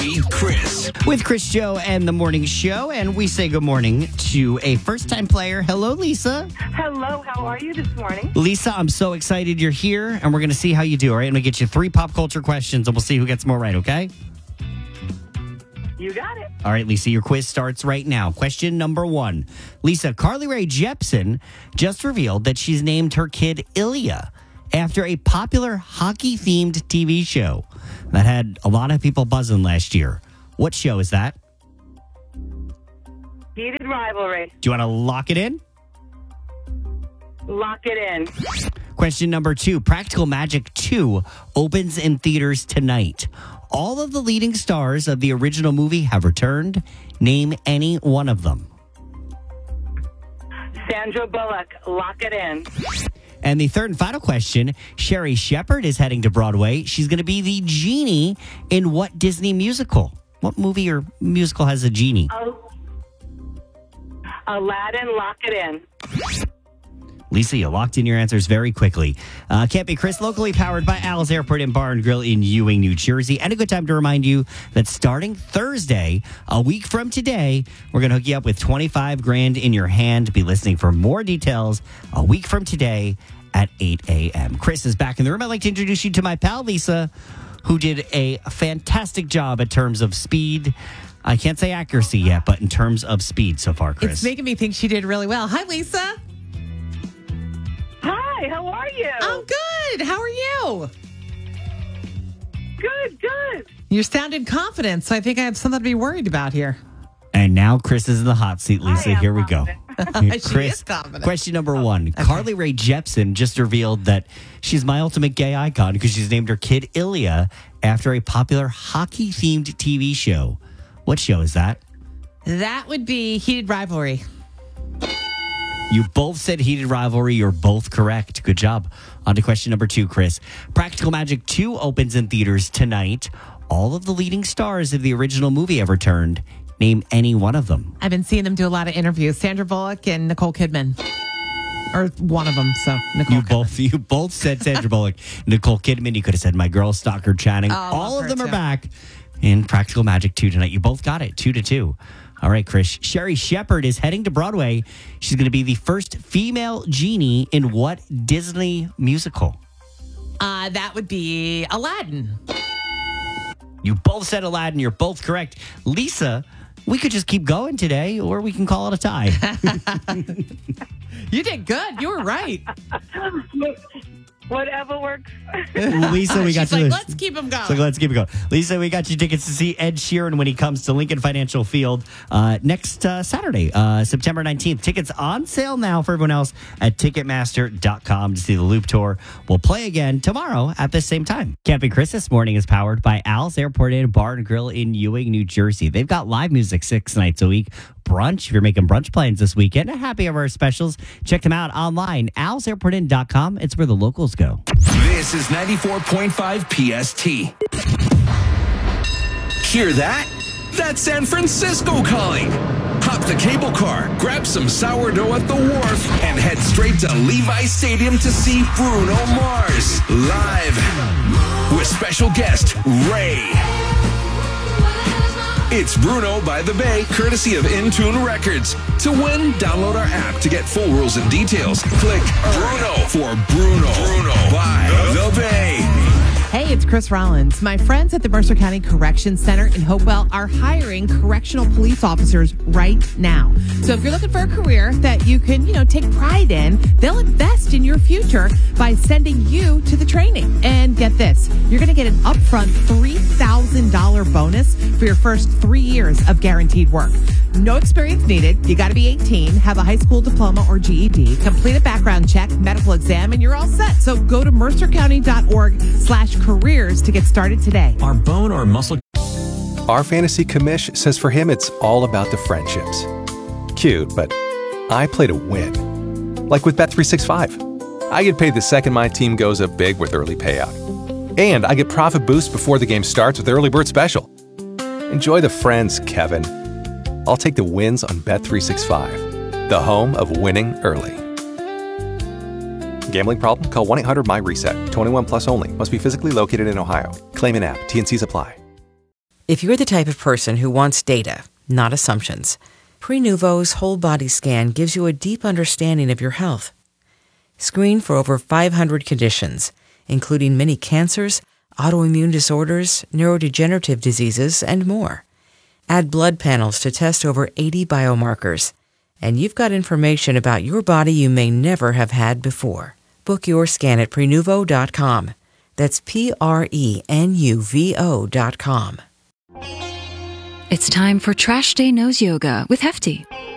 Chris. With Chris, Joe, and the morning show. And we say good morning to a first-time player. Hello, Lisa. Hello, how are you this morning? Lisa, I'm so excited you're here, and we're going to see how you do, all right? I'm going to get you 3 pop culture questions, and we'll see who gets more right, okay? You got it. All right, Lisa, your quiz starts right now. Question number 1. Lisa, Carly Rae Jepsen just revealed that she's named her kid Ilya after a popular hockey-themed TV show that had a lot of people buzzing last year. What show is that? Heated rivalry. Do you want to lock it in? Lock it in. Question number 2. Practical Magic 2 opens in theaters tonight. All of the leading stars of the original movie have returned. Name any one of them. Sandra Bullock. Lock it in. And the third and final question, Sherry Shepherd is heading to Broadway. She's going to be the genie in what Disney musical? What movie or musical has a genie? Oh, Aladdin. Lock it in. Lisa, you locked in your answers very quickly. Can't Be Chris, locally powered by Al's Airport and Bar and Grill in Ewing, New Jersey. And a good time to remind you that starting Thursday, a week from today, we're going to hook you up with $25,000 in your hand. Be listening for more details a week from today at 8 a.m. Chris is back in the room. I'd like to introduce you to my pal, Lisa, who did a fantastic job in terms of speed. I can't say accuracy yet, but in terms of speed so far, Chris. It's making me think she did really well. Hi, Lisa. Hi, how are you? I'm good. How are you? Good. You sounded confident, so I think I have something to be worried about here. And now Chris is in the hot seat, Lisa. I am Here we go. She is confident. Question number 1. Carly Rae Jepsen just revealed that she's my ultimate gay icon because she's named her kid Ilya after a popular hockey-themed TV show. What show is that? That would be Heated Rivalry. You both said Heated Rivalry. You're both correct. Good job. On to question number 2, Chris. Practical Magic 2 opens in theaters tonight. All of the leading stars of the original movie have returned. Name any one of them. I've been seeing them do a lot of interviews. Sandra Bullock and Nicole Kidman. Or one of them, so Nicole Kidman. You both said Sandra Bullock. Nicole Kidman, you could have said my girl Stockard Channing. All of them are back in Practical Magic 2 tonight. You both got it, 2-2. All right, Chris. Sherry Shepherd is heading to Broadway. She's going to be the first female genie in what Disney musical? That would be Aladdin. You both said Aladdin. You're both correct. Lisa, we could just keep going today, or we can call it a tie. You did good. You were right. Whatever works. Lisa, we got She's you. like, let's keep them going. So let's keep it going. Lisa, we got you tickets to see Ed Sheeran when he comes to Lincoln Financial Field next Saturday, September 19th. Tickets on sale now for everyone else at Ticketmaster.com to see the Loop Tour. We'll play again tomorrow at the same time. Camping Chris this morning is powered by Al's Airport and Bar and Grill in Ewing, New Jersey. They've got live music 6 nights a week. Brunch, if you're making brunch plans this weekend, a happy hour specials. Check them out online, alsairportin.com. It's where the locals go. This is 94.5 PST. Hear that? That's San Francisco calling. Hop the cable car, grab some sourdough at the wharf, and head straight to Levi Stadium to see Bruno Mars live with special guest Ray. It's Bruno by the Bay, courtesy of Intune Records. To win, download our app to get full rules and details. Click Bruno for Bruno by the Bay. Hey, it's Chris Rollins. My friends at the Mercer County Correction Center in Hopewell are hiring correctional police officers right now. So if you're looking for a career that you can, take pride in, they'll invest in your future by sending you to the training. And get this, you're going to get an upfront $3,000 bonus for your first 3 years of guaranteed work. No experience needed. You got to be 18, have a high school diploma or GED, complete a background check, medical exam, and you're all set. So go to mercercounty.org/careers to get started today. Our bone or muscle. Our fantasy commish says for him it's all about the friendships. Cute, but I play to win. Like with Bet365. I get paid the second my team goes up big with early payout. And I get profit boost before the game starts with Early Bird Special. Enjoy the friends, Kevin. I'll take the wins on Bet365, the home of winning early. Gambling problem? Call 1-800-MY-RESET. 21 plus only. Must be physically located in Ohio. Claim an app. T&Cs apply. If you're the type of person who wants data, not assumptions, Prenuvo's whole body scan gives you a deep understanding of your health. Screen for over 500 conditions, including many cancers, autoimmune disorders, neurodegenerative diseases, and more. Add blood panels to test over 80 biomarkers, and you've got information about your body you may never have had before. Book your scan at Prenuvo.com. That's Prenuvo.com. It's time for Trash Day Nose Yoga with Hefty.